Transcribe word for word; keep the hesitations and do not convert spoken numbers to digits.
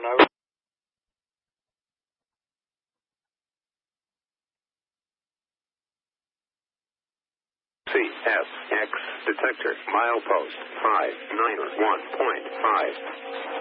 Houston, over. C S X detector milepost five nine one point five.